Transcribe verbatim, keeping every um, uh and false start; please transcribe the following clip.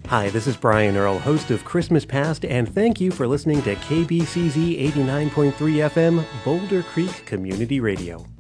Hi, this is Brian Earl, host of Christmas Past, and thank you for listening to K B C Z eighty-nine point three F M, Boulder Creek Community Radio.